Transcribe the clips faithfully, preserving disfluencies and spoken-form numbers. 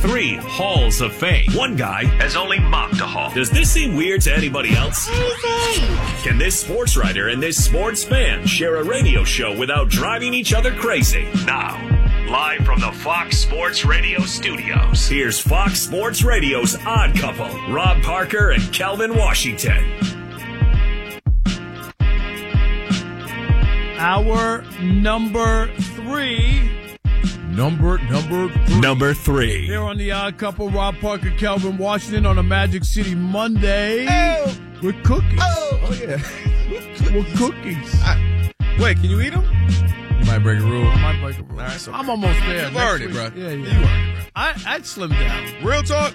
three halls of fame. One guy has only mocked a hall. Does this seem weird to anybody else? Can this sports writer and this sports fan share a radio show without driving each other crazy? Now, live from the Fox Sports Radio studios, here's Fox Sports Radio's Odd Couple, Rob Parker and Kelvin Washington. Our number three. Number, number three. Number three. Here on the Odd Couple, Rob Parker, Kelvin Washington on a Magic City Monday. Oh. With cookies. Oh, oh yeah. With cookies. I, wait, can you eat them? You might break a rule. I might break a rule. All right, so I'm almost there. You've earned it, bro. Yeah, yeah. You earned it, bro. I, I'd slim down. Real talk.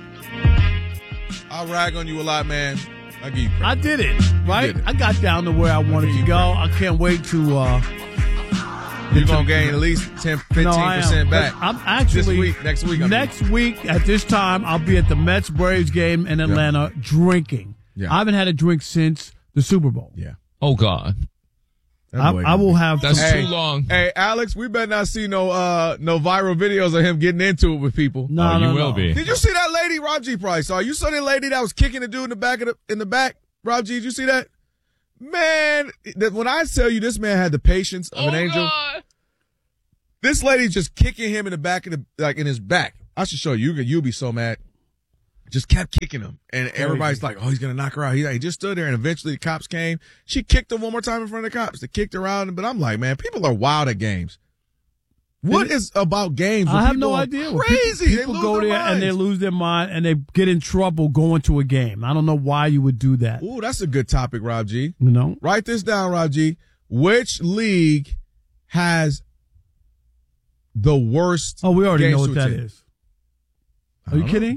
I'll rag on you a lot, man. I'll give you credit. I did it, right? did it. I got down to where I wanted to go. I can't wait to... Uh, You're going to gain at least ten, fifteen percent no, back. I'm actually this week, next week. I next mean. week at this time, I'll be at the Mets Braves game in Atlanta yeah. drinking. Yeah. I haven't had a drink since the Super Bowl. Yeah. Oh God. I, I will have. That's hey, too long. Hey, Alex, we better not see no uh no viral videos of him getting into it with people. No, oh, no, you will no. be. Did you see that lady, Rob G. Price? Saw you saw that lady that was kicking the dude in the back of the in the back. Rob G, did you see that? Man, that when I tell you this man had the patience of oh, an angel. God. This lady's just kicking him in the back of the like in his back. I should show you. You'll be so mad. Just kept kicking him, and everybody's like, "Oh, he's gonna knock her out." He, he just stood there, and eventually the cops came. She kicked him one more time in front of the cops. They kicked her out, but I'm like, man, people are wild at games. What is about games? I have no idea. Crazy. People, people they go there minds. and they lose their mind and they get in trouble going to a game. I don't know why you would do that. Ooh, that's a good topic, Rob G. You know, write this down, Rob G. Which league has the worst? Oh, we already know what that routine? is. Are you know. kidding?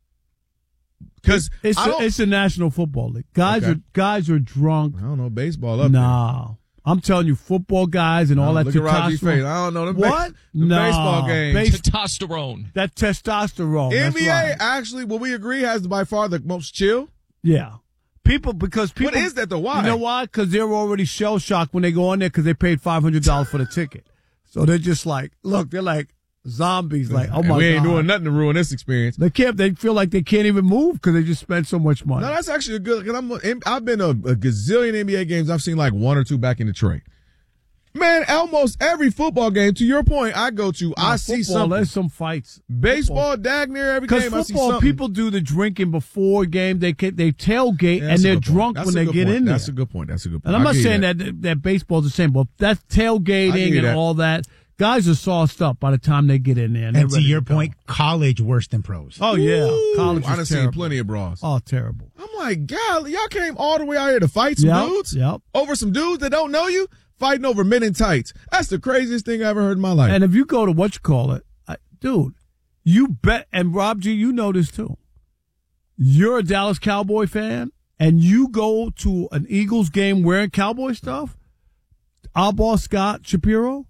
Because it's a, it's the National Football League. Guys okay. are guys are drunk. I don't know baseball up nah. there. I'm telling you, football guys and all that look at Rob G's face. testosterone. I don't know the what? The no. baseball game. Base- Testosterone. That testosterone. N B A that's right. actually, will we agree, has by far the most chill? Yeah. People, because people. What is that? The why? You know why? Because they're already shell shocked when they go in there because they paid five hundred dollars for the ticket. So they're just like, look, they're like zombies. Like, oh my god, we ain't God. doing nothing to ruin this experience. They can't. They feel like they can't even move because they just spent so much money. No, that's actually a good. Cause I'm, I've been a, a gazillion N B A games. I've seen like one or two back in Detroit. Man, almost every football game, to your point, I go to, no, I see football, something. There's some fights. Baseball, daggone every game, I see something. Because football, people do the drinking before game. They can, they tailgate, yeah, and they're drunk when they get point. in there. That's a good point. That's a good point. And I'm I'll not saying that. that. that baseball's the same, but that's tailgating and that. all that. Guys are sauced up by the time they get in there. And, and to your to point, college worse than pros. Oh, yeah. Ooh, College I done is seen terrible. plenty of bras. Oh, terrible. I'm like, God, y'all came all the way out here to fight some yep, dudes? Yep. Over some dudes that don't know you? Fighting over men in tights. That's the craziest thing I ever heard in my life. And if you go to what you call it, I, dude, you bet, and Rob G, you know this too. You're a Dallas Cowboy fan, and you go to an Eagles game wearing Cowboy stuff. Our boss Scott Shapiro,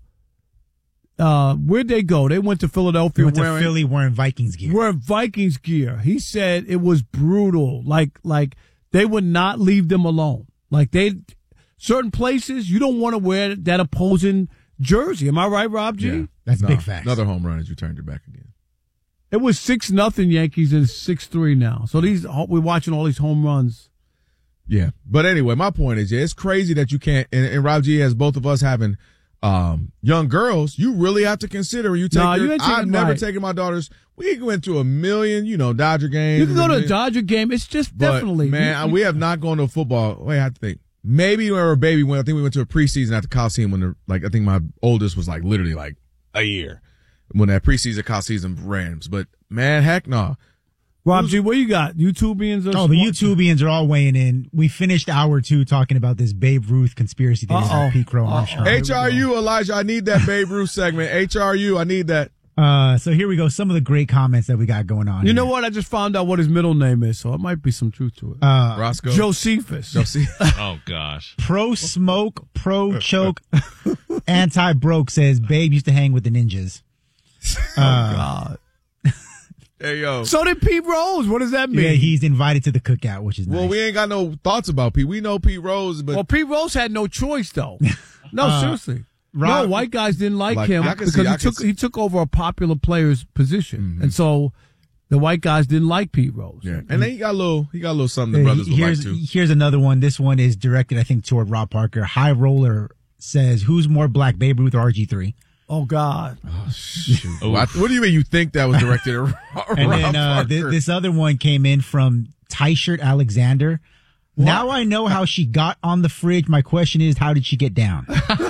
uh, where'd they go? They went to Philadelphia. They went wearing, to Philly wearing Vikings gear. Wearing Vikings gear. He said it was brutal. Like, like they would not leave them alone. Like they. Certain places, you don't want to wear that opposing jersey. Am I right, Rob G? Yeah. That's no, big facts. Another home run as you turned your back again. It was six nothing Yankees and six three now. So these we're watching all these home runs. Yeah. But anyway, my point is, yeah, it's crazy that you can't, and, and Rob G, as both of us having um, young girls, you really have to consider when you take nah, your, you ain't taking I've never right. taken my daughters. We went to a million, you know, Dodger games. You can go to a Dodger game. It's just but, definitely. Man, you, we have not gone to a football. Wait, I have to think. Maybe when we were a baby, when I think we went to a preseason at the Coliseum when the, like, I think my oldest was like literally like a year when that preseason Coliseum Rams. But man, heck no. Rob G, what you got? YouTubians? Or oh, the YouTubians are all weighing in. We finished hour two talking about this Babe Ruth conspiracy theory on Pete Crow Armstrong. H R U, Elijah, I need that Babe Ruth segment. H R U, I need that. Uh, so here we go. Some of the great comments that we got going on. You here. know what? I just found out what his middle name is, so it might be some truth to it. Uh, Roscoe. Josephus. Josephus. Oh, gosh. Pro smoke, pro choke, anti broke says Babe used to hang with the ninjas. Oh, uh, God. Hey, yo. So did Pete Rose. What does that mean? Yeah, he's invited to the cookout, which is well, nice. we ain't got no thoughts about Pete. We know Pete Rose, but well, Pete Rose had no choice, though. No, uh, seriously. Rob, no, white guys didn't like, like him I can because see, I he can took see. he took over a popular player's position, Mm-hmm. and so The white guys didn't like Pete Rose. Yeah, and then he got a little, he got a little something the brothers would here's, like to. Here's another one. This one is directed, I think, toward Rob Parker. High Roller says, "Who's more black, Babe Ruth or R G three?" Oh God! Oh, I, what do you mean you think that was directed at Rob And then uh, th- this other one came in from Tyshirt Alexander. What? Now I know how she got on the fridge. My question is, how did she get down?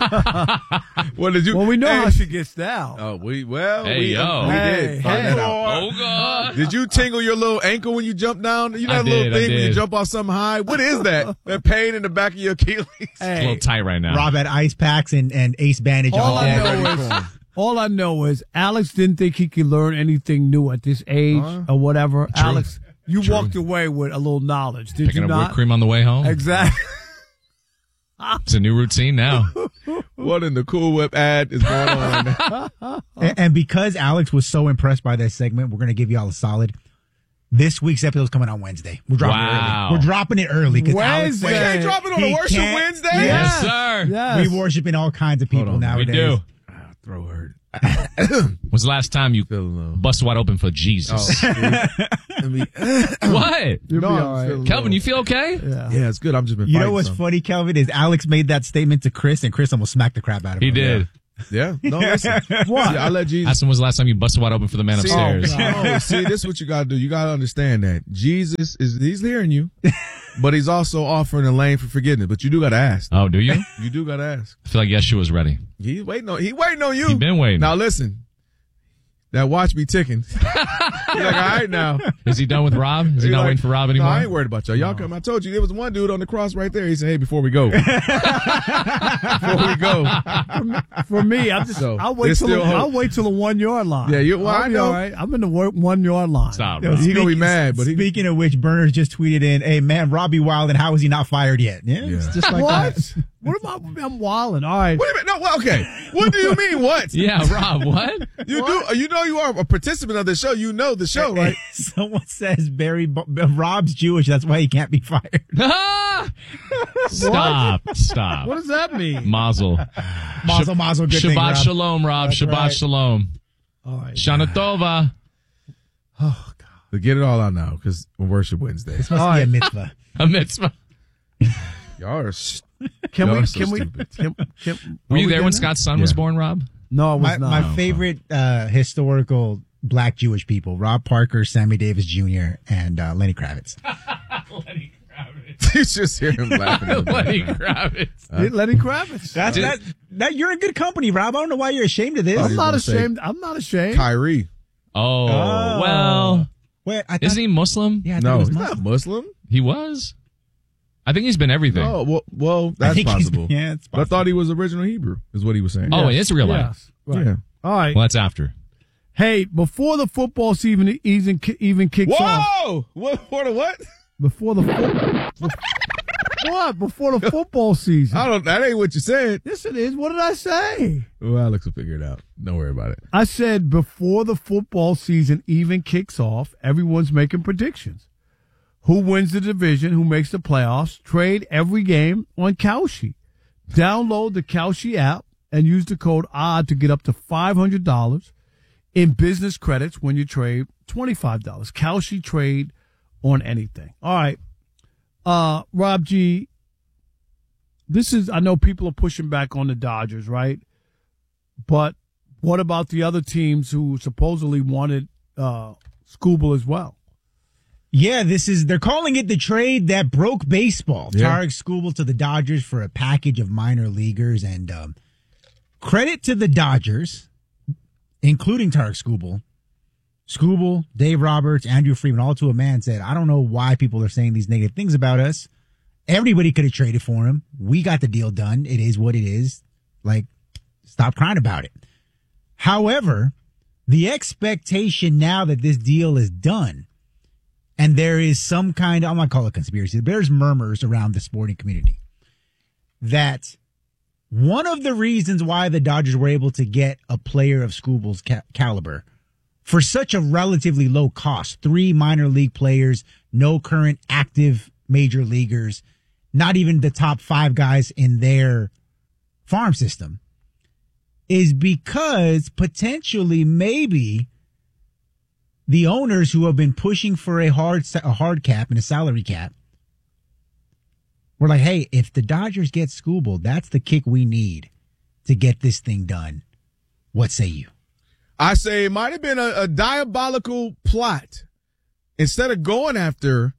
What did you? Well, we know hey. how she gets down. Oh, we well, Hey, we, yo. we Hey, did find hey. that out. Oh, God. Did you tingle your little ankle when you jump down? You know I that little did, I thing when you did. jump off something high? What is that? That pain in the back of your Achilles? It's a little tight right now. Rob had ice packs and, and ace bandage All on I deck. know is, all I know is Alex didn't think he could learn anything new at this age Uh, or whatever. True. Alex, you True. walked away with a little knowledge, did Picking you up not? whipped cream on the way home. Exactly. It's a new routine now. What in the Cool Whip ad is going on? And, and because Alex was so impressed by that segment, we're going to give you all a solid. This week's episode is coming on Wednesday. We're dropping Wow. it early. We're dropping it early because Alex Wednesday. We said can't drop it on he a worship can't- Wednesday? Yes. Yes, sir. Yes. We worshiping all kinds of people Hold on. We nowadays. do. Ah, throw hurt. When's the last time you Feeling low. busted wide open for Oh, Jesus? see? I mean, What? You'll no, be I'm all right. feeling Kelvin, low. you feel okay? Yeah. Yeah, it's good. I'm just been. You know fighting what's some. funny, Kelvin, is Alex made that statement to Chris, and Chris almost smacked the crap out of He him. did. Yeah. No, listen. What? Yeah, I let Jesus. Asked him when's the last time you busted wide open for the man See, upstairs. Oh, God. no, see, this is what you gotta do. You gotta understand that Jesus is he's hearing you, but he's also offering a lane for forgiveness. But you do gotta ask. Oh, do you? I You do gotta ask. feel like Yeshua's ready. He's waiting on. He waiting on you. He been waiting. Now listen. That watch be ticking. He's like, all right now. Is he done with Rob? Is he He's not like, waiting for Rob No, anymore? I ain't worried about y'all. Y'all come. I told you there was one dude on the cross right there. He said, "Hey, before we go, before we go." For me, I'm just. So, I'll wait there's till. still The, hope. I'll wait till the one yard line. Yeah, you- well, I'll I be know. all right. I'm in the one yard line. Stop, Yo, bro. He gonna be speak- mad, but he- Speaking of which, Burners just tweeted in, "Hey man, Robbie Wild, and how is he not fired yet?" Yeah, it's Yeah. just like What? that. What am I? I'm wilding. All right. Wait a minute. No, well, okay. What do you mean? What? Yeah, Rob, what? You do. You know you are a participant of the show. You know the show, right? Someone says Barry B- Rob's Jewish, that's why he can't be fired. Ah! Stop. Stop. What does that mean? Mazel. Mazel, mazel, good thing, Shabbat Rob. shalom, Rob. That's Shabbat right. shalom. All right. Shana Tova. But get it all out now, because worship Wednesday. This must All be right. a mitzvah. A mitzvah. Y'all are. st- Can Y'all we? are so Can we? stupid. Can, can, Were are you we there doing when that? Scott's son was Yeah. born, Rob? No, I was My, not. my favorite uh, historical black Jewish people, Rob Parker, Sammy Davis Junior, and uh, Lenny Kravitz. Lenny Kravitz. You just hear him laughing. in the Lenny background. Kravitz. Hey, Lenny Kravitz. That's Did- that, that. You're in good company, Rob. I don't know why you're ashamed of this. I'm you not gonna say- ashamed. I'm not ashamed. Kyrie. Oh, Oh. well. Wait, I thought, Isn't he Muslim? Yeah, I thought No, he was he's Muslim. not Muslim. He was. I think he's been everything. Oh, well, well, I that's think he's- possible. yeah, it's But I possible. thought he was original Hebrew, is what he was saying. Oh, Yes. it's real life. Yes. Right. Yeah. All right. Well, that's after. Hey, before the football season even even kicks off, Whoa! What? What? a What? before the fo- what? Before the football season. I don't. That ain't what you said. Yes, it is. What did I say? Well, Alex will figure it out. Don't worry about it. I said before the football season even kicks off, everyone's making predictions. Who wins the division? Who makes the playoffs? Trade every game on Kalshi. Download the Kalshi app and use the code O D D to get up to five hundred dollars in business credits when you trade twenty-five dollars. Kalshi trade on anything. All right. Uh, Rob G, this is, I know people are pushing back on the Dodgers, right? But what about the other teams who supposedly wanted uh, Skubal as well? Yeah, this is, they're calling it the trade that broke baseball. Yeah. Tarek Skubal to the Dodgers for a package of minor leaguers. And um, credit to the Dodgers, including Tarek Skubal. Skubal, Dave Roberts, Andrew Freeman, all to a man said, I don't know why people are saying these negative things about us. Everybody could have traded for him. We got the deal done. It is what it is. Like, stop crying about it. However, the expectation now that this deal is done, and there is some kind of, I'm not call it conspiracy, there's murmurs around the sporting community that one of the reasons why the Dodgers were able to get a player of Skubal's ca- caliber for such a relatively low cost, three minor league players, no current active major leaguers, not even the top five guys in their farm system, is because potentially maybe the owners who have been pushing for a hard sa- a hard cap and a salary cap were like, hey, if the Dodgers get Skubal, that's the kick we need to get this thing done. What say you? I say it might have been a, a diabolical plot. Instead of going after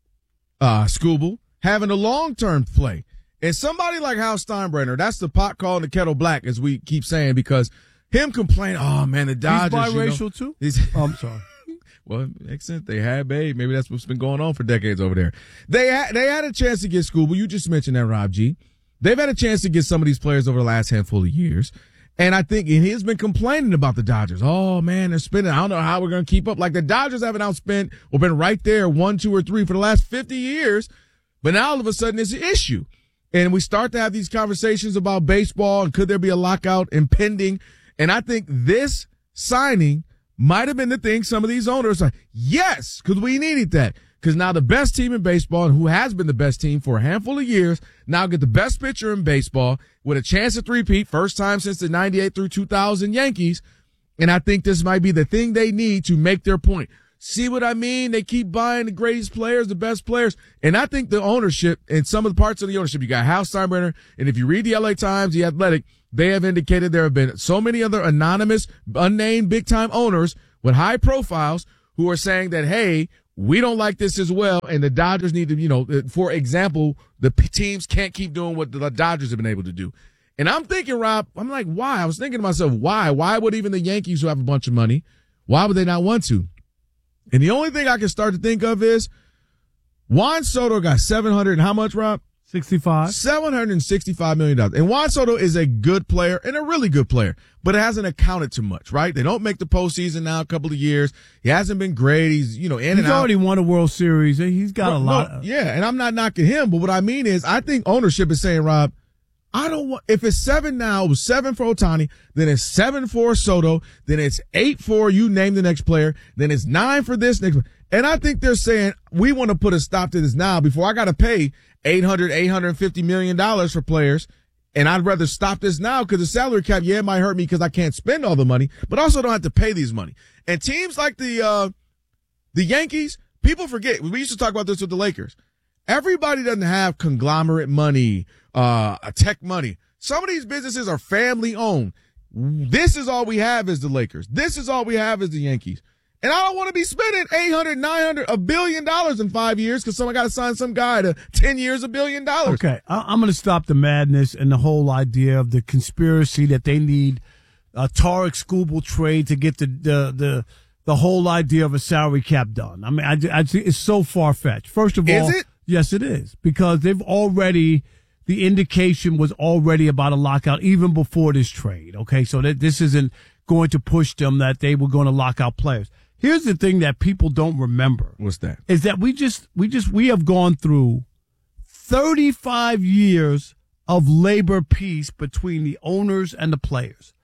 uh, Skubal, having a long-term play. And somebody like Hal Steinbrenner, that's the pot calling the kettle black, as we keep saying, because him complaining, oh, man, the Dodgers. He's biracial, you know, too? He's, Oh, I'm sorry. Well, it makes sense. They had Babe. Maybe that's what's been going on for decades over there. They had, they had a chance to get Skubal. You just mentioned that, Rob G. They've had a chance to get some of these players over the last handful of years. And I think and he's been complaining about the Dodgers. Oh, man, they're spending. I don't know how we're going to keep up. Like the Dodgers haven't outspent or been right there one, two, or three for the last fifty years. But now all of a sudden it's an issue. And we start to have these conversations about baseball and could there be a lockout impending. And I think this signing might have been the thing some of these owners are, yes, because we needed that. Because now the best team in baseball, and who has been the best team for a handful of years, now get the best pitcher in baseball with a chance to three-peat, first time since the ninety-eight through two thousand Yankees. And I think this might be the thing they need to make their point. See what I mean? They keep buying the greatest players, the best players. And I think the ownership and some of the parts of the ownership, you got Hal Steinbrenner, and if you read the L A Times, The Athletic, they have indicated there have been so many other anonymous, unnamed big-time owners with high profiles who are saying that, hey, we don't like this as well, and the Dodgers need to, you know, for example, the p- teams can't keep doing what the Dodgers have been able to do. And I'm thinking, Rob, I'm like, why? I was thinking to myself, why? Why would even the Yankees, who have a bunch of money, why would they not want to? And the only thing I can start to think of is Juan Soto got seven hundred and how much, Rob? sixty-five seven hundred sixty-five million dollars. And Juan Soto is a good player and a really good player, but it hasn't accounted to much, right? They don't make the postseason now a couple of years. He hasn't been great. He's, you know, in He's and out. already won a World Series. He's got No, a lot. no, of, yeah, and I'm not knocking him, but what I mean is I think ownership is saying, Rob, I don't want, if it's seven now, it was seven for Ohtani, then it's seven for Soto, then it's eight for you name the next player, then it's nine for this next. And I think they're saying, we want to put a stop to this now before I got to pay eight hundred, eight hundred fifty million dollars for players. And I'd rather stop this now because the salary cap, yeah, it might hurt me because I can't spend all the money, but also don't have to pay these money. And teams like the, uh, the Yankees, people forget, we used to talk about this with the Lakers. Everybody doesn't have conglomerate money, uh, tech money. Some of these businesses are family owned. This is all we have is the Lakers. This is all we have is the Yankees. And I don't want to be spending eight hundred, nine hundred, a billion dollars in five years because someone got to sign some guy to ten years, a billion dollars. Okay, I- I'm going to stop the madness and the whole idea of the conspiracy that they need a Tarek Skubal trade to get the, the, the, the whole idea of a salary cap done. I mean, I, I, it's so far-fetched. First of all, Is it? Yes, it is, because they've already, the indication was already about a lockout even before this trade. Okay, so that this isn't going to push them that they were going to lock out players. Here's the thing that people don't remember. What's that? Is that we just, we just, we have gone through thirty-five years of labor peace between the owners and the players.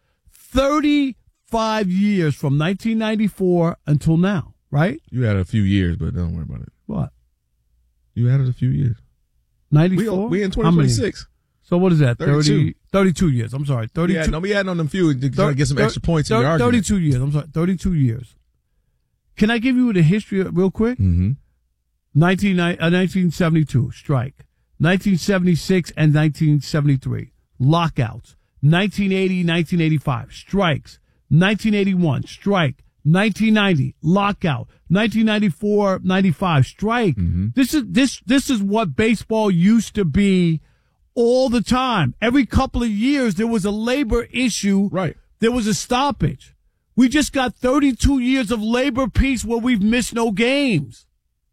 thirty-five years from nineteen ninety-four until now, right? You had a few years, but don't worry about it. What? You had it a few years. ninety-four? We, we in How twenty many? twenty-six. So what is that? thirty-two. thirty, thirty-two years. I'm sorry. thirty-two. Yeah, no, we had on them few to try to get some thir- extra points in thir- your argument. thirty-two years. I'm sorry. thirty-two years. Can I give you the history real quick? Mm-hmm. nineteen, uh, nineteen seventy-two, strike. nineteen seventy-six and nineteen seventy-three, lockouts. nineteen eighty, nineteen eighty-five, strikes. nineteen eighty-one, strike. nineteen ninety, lockout. nineteen ninety-four, ninety-five, strike. Mm-hmm. This is, this, this is what baseball used to be all the time. Every couple of years, there was a labor issue. Right. There was a stoppage. We just got thirty-two years of labor peace where we've missed no games.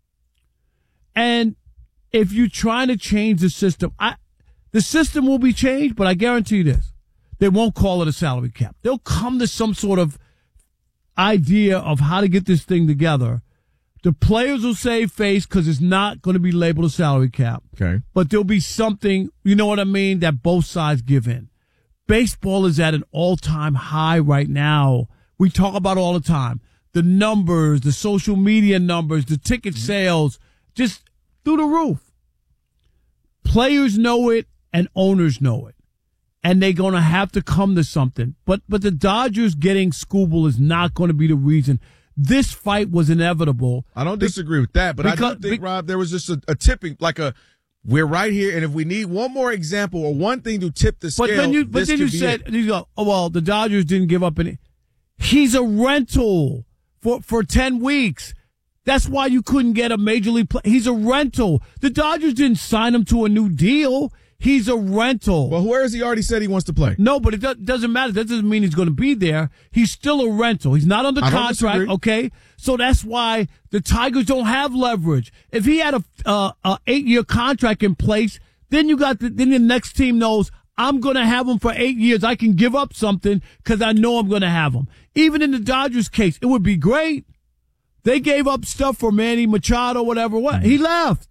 And if you're trying to change the system, I, the system will be changed, but I guarantee you this. They won't call it a salary cap. They'll come to some sort of idea of how to get this thing together. The players will save face because it's not going to be labeled a salary cap. Okay. But there'll be something, you know what I mean, that both sides give in. Baseball is at an all-time high right now. We talk about all the time. The numbers, the social media numbers, the ticket sales, just through the roof. Players know it and owners know it. And they're going to have to come to something. But but the Dodgers getting Skubal is not going to be the reason. this fight was inevitable. I don't disagree with that, but because, I do think, be, Rob, there was just a, a tipping, like a, we're right here, and if we need one more example or one thing to tip the scale, but then you, but this then you could be said, it. you go, oh, well, the Dodgers didn't give up any. He's a rental for, for ten weeks. That's why you couldn't get a major league play. He's a rental. The Dodgers didn't sign him to a new deal. He's a rental. Well, where has he already said he wants to play? No, but it do- doesn't matter. That doesn't mean he's going to be there. He's still a rental. He's not under I don't contract, disagree. okay? So that's why the Tigers don't have leverage. If he had a, uh, a eight-year contract in place, then you got the, then the next team knows, I'm going to have him for eight years. I can give up something because I know I'm going to have him. Even in the Dodgers case, it would be great. They gave up stuff for Manny Machado, whatever. What he left,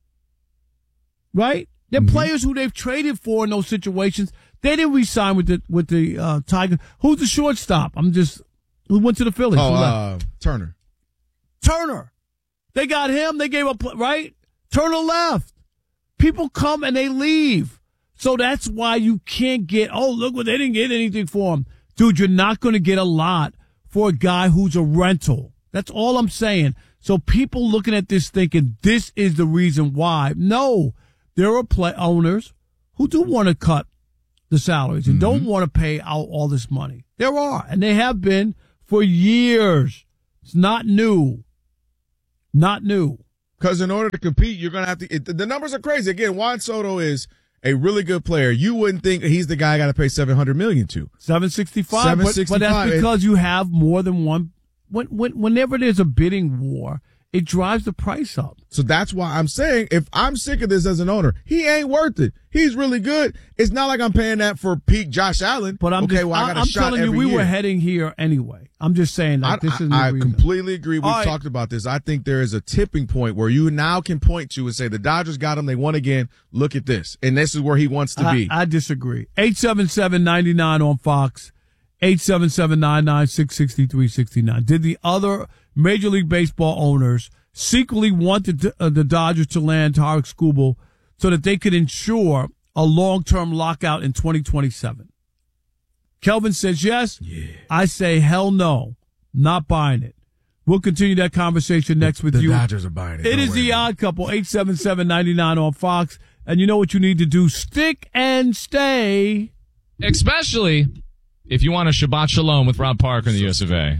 right? They're mm-hmm. players who they've traded for in those situations. They didn't re-sign with the with the uh, Tigers. Who's the shortstop? I'm just who went to the Phillies? Oh, uh, Turner. Turner. They got him. They gave up right. Turner left. People come and they leave. So that's why you can't get. Oh, look what they didn't get anything for him, dude. You're not going to get a lot for a guy who's a rental. That's all I'm saying. So people looking at this thinking this is the reason why. No, there are play owners who do want to cut the salaries and mm-hmm. don't want to pay out all this money. There are, and they have been for years. It's not new. Not new. Because in order to compete, you're going to have to it, – the numbers are crazy. Again, Juan Soto is a really good player. You wouldn't think he's the guy I got to pay seven hundred million dollars to. seven sixty-five seven sixty-five But, but that's because you have more than one – When, when, whenever there's a bidding war, it drives the price up. So that's why I'm saying if I'm sick of this as an owner, he ain't worth it. He's really good. It's not like I'm paying that for peak Josh Allen. But I'm okay, just, well, I got a I'm shot telling you, every we year. were heading here anyway. I'm just saying that I, this is. I, I reason. completely agree. We've right. talked about this. I think there is a tipping point where you now can point to and say the Dodgers got him. They won again. Look at this, and this is where he wants to I, be. I disagree. eight seven seven, nine nine on Fox. eight seven seven, nine nine six, six three six nine. Did the other Major League Baseball owners secretly want the, uh, the Dodgers to land Tarik Skubal so that they could ensure a long-term lockout in twenty twenty-seven? Kelvin says yes. Yeah. I say hell no. Not buying it. We'll continue that conversation next the, with the you. The Dodgers are buying it. It is The Odd Couple, eight seven seven, nine nine on Fox. And you know what you need to do? Stick and stay. Especially if you want a Shabbat Shalom with Rob Parker in the U S of A.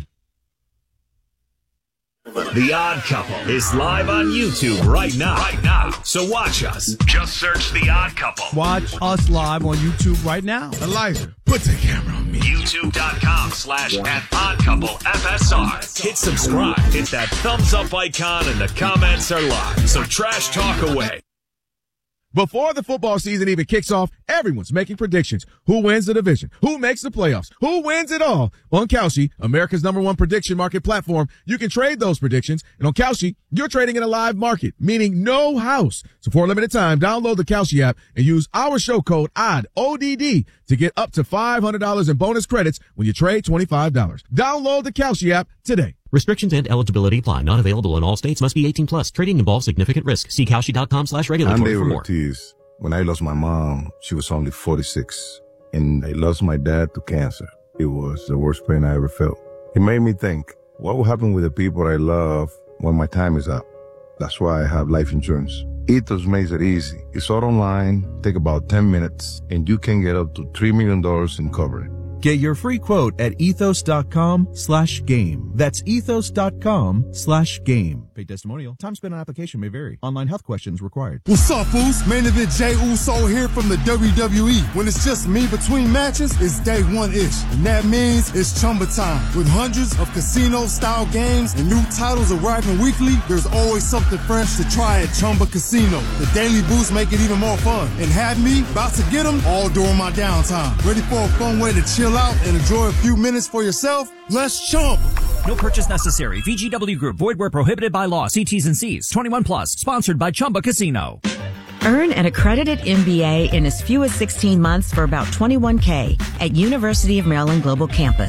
The Odd Couple is live on YouTube right now. Right now. So watch us. Just search The Odd Couple. Watch us live on YouTube right now. Elijah, put the camera on me. YouTube.com slash at Odd Couple F S R. Hit subscribe. Hit that thumbs up icon and the comments are live. So trash talk away. Before the football season even kicks off, everyone's making predictions. Who wins the division? Who makes the playoffs? Who wins it all? On Kalshi, America's number one prediction market platform, you can trade those predictions. And on Kalshi, you're trading in a live market, meaning no house. So for a limited time, download the Kalshi app and use our show code O D D, O D D, to get up to five hundred dollars in bonus credits when you trade twenty-five dollars. Download the Kalshi app today. Restrictions and eligibility apply. Not available in all states. Must be eighteen plus. Trading involves significant risk. See Kalshi.com slash regulatory for more. Ortiz. When I lost my mom, she was only forty-six. And I lost my dad to cancer. It was the worst pain I ever felt. It made me think, what will happen with the people I love when my time is up? That's why I have life insurance. Ethos makes it easy. It's all online, take about ten minutes, and you can get up to three million dollars in coverage. Get your free quote at ethos.com slash game. That's ethos.com slash game. Paid testimonial. Time spent on application may vary. Online health questions required. What's up, Foos? Main event Jey Uso here from the W W E. When it's just me between matches, it's day one-ish. And that means it's Chumba time. With hundreds of casino-style games and new titles arriving weekly, there's always something fresh to try at Chumba Casino. The daily boosts make it even more fun. And have me about to get them all during my downtime. Ready for a fun way to chill out and enjoy a few minutes for yourself? Let's chump. No purchase necessary. V G W Group. Void where prohibited by law. See T's and C's. twenty-one plus. Sponsored by Chumba Casino. Earn an accredited M B A in as few as sixteen months for about twenty-one K at University of Maryland Global Campus.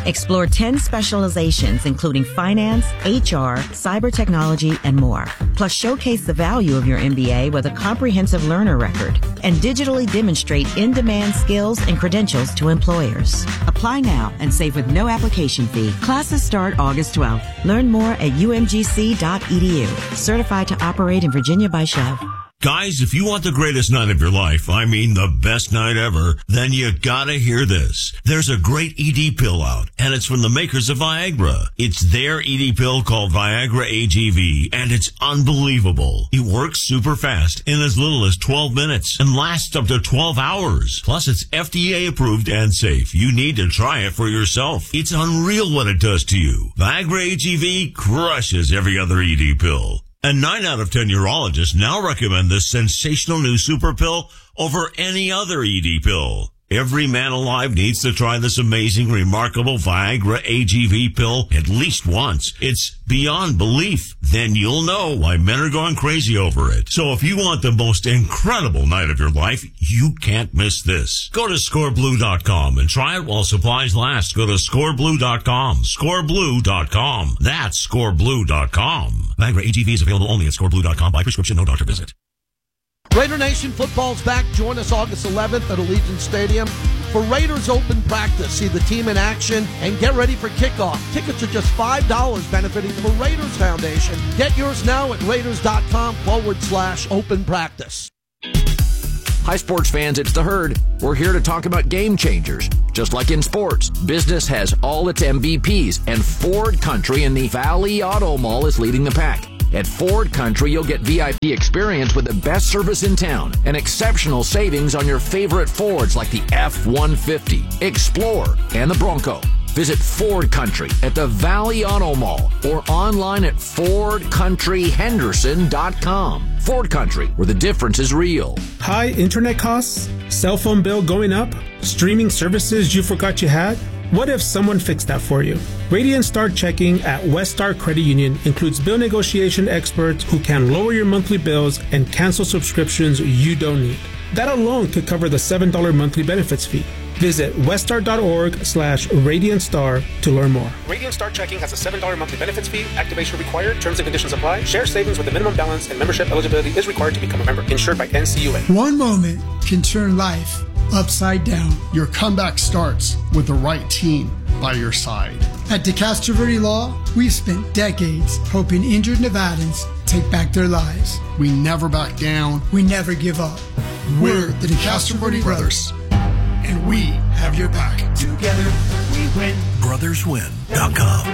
Explore ten specializations, including finance, H R, cyber technology, and more. Plus, showcase the value of your M B A with a comprehensive learner record and digitally demonstrate in-demand skills and credentials to employers. Apply now and save with no application fee. Classes start August twelfth. Learn more at u m g c dot e d u. Certified to operate in Virginia by Chev. Guys, if you want the greatest night of your life, I mean the best night ever, then you gotta hear this. There's a great E D pill out, and it's from the makers of Viagra. It's their E D pill called Viagra A G V, and it's unbelievable. It works super fast in as little as twelve minutes and lasts up to twelve hours. Plus, it's F D A approved and safe. You need to try it for yourself. It's unreal what it does to you. Viagra A G V crushes every other E D pill. And nine out of ten urologists now recommend this sensational new super pill over any other E D pill. Every man alive needs to try this amazing, remarkable Viagra A G V pill at least once. It's beyond belief. Then you'll know why men are going crazy over it. So if you want the most incredible night of your life, you can't miss this. Go to score blue dot com and try it while supplies last. Go to score blue dot com. score blue dot com. That's score blue dot com. Viagra A G V is available only at score blue dot com by prescription, no doctor visit. Raider Nation football's back. Join us August eleventh at Allegiant Stadium for Raiders Open Practice. See the team in action and get ready for kickoff. Tickets are just five dollars, benefiting the Raiders Foundation. Get yours now at raiders.com forward slash open practice. Hi, sports fans. It's the Herd. We're here to talk about game changers. Just like in sports, business has all its M V Ps, and Ford Country in the Valley Auto Mall is leading the pack. At Ford Country, you'll get V I P experience with the best service in town and exceptional savings on your favorite Fords like the F one fifty, Explorer, and the Bronco. Visit Ford Country at the Valley Auto Mall or online at ford country henderson dot com. Ford Country, where the difference is real. High internet costs? Cell phone bill going up? Streaming services you forgot you had? What if someone fixed that for you? Radiant Star Checking at West Star Credit Union includes bill negotiation experts who can lower your monthly bills and cancel subscriptions you don't need. That alone could cover the seven dollars monthly benefits fee. Visit weststar.org slash Radiant Star to learn more. Radiant Star Checking has a seven dollars monthly benefits fee. Activation required. Terms and conditions apply. Share savings with a minimum balance and membership eligibility is required to become a member. Insured by N C U A. One moment can turn life upside down. Your comeback starts with the right team by your side. At DeCastro Verde Law, we've spent decades helping injured Nevadans take back their lives. We never back down. We never give up. We're the DeCastro Verde Brothers, and we have your back. Together, we win. brothers win dot com.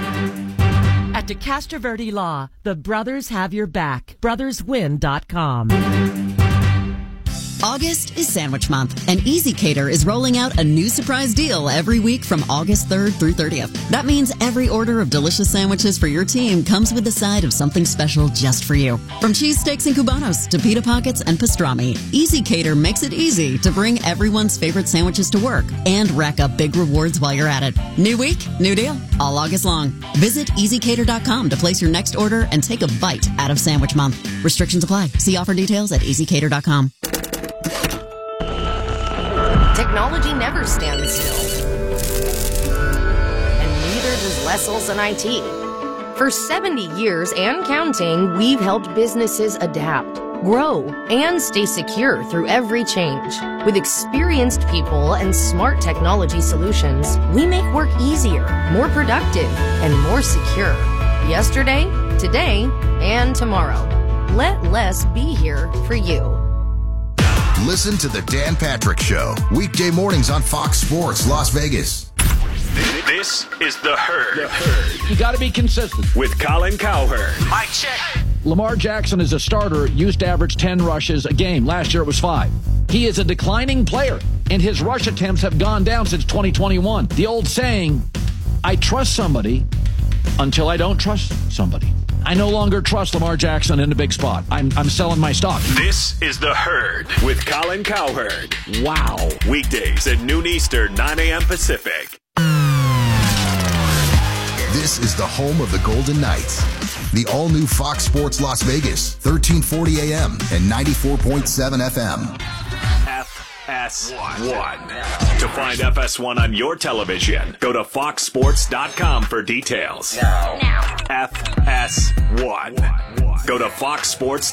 At DeCastro Verde Law, the brothers have your back. brothers win dot com. August is Sandwich Month, and Easy Cater is rolling out a new surprise deal every week from August third through thirtieth. That means every order of delicious sandwiches for your team comes with a side of something special just for you. From cheesesteaks and cubanos to pita pockets and pastrami, Easy Cater makes it easy to bring everyone's favorite sandwiches to work and rack up big rewards while you're at it. New week, new deal, all August long. Visit easy cater dot com to place your next order and take a bite out of Sandwich Month. Restrictions apply. See offer details at easy cater dot com. Technology never stands still. And neither does Wessels and I T. For seventy years and counting, we've helped businesses adapt, grow, and stay secure through every change. With experienced people and smart technology solutions, we make work easier, more productive, and more secure. Yesterday, today, and tomorrow. Let less be here for you. Listen to The Dan Patrick Show, weekday mornings on Fox Sports Las Vegas. This is The Herd. The Herd. You got to be consistent. With Colin Cowherd. Mike check. Lamar Jackson is a starter, used to average ten rushes a game. Last year it was five. He is a declining player, and his rush attempts have gone down since twenty twenty-one. The old saying, I trust somebody until I don't trust somebody. I no longer trust Lamar Jackson in a big spot. I'm I'm selling my stock. This is The Herd with Colin Cowherd. Wow. Weekdays at noon Eastern, nine a.m. Pacific. This is the home of the Golden Knights. The all-new Fox Sports Las Vegas, thirteen forty a.m. and ninety-four point seven F M. F S one. To find F S one on your television, go to fox sports dot com for details. Now. F S one. Go to fox sports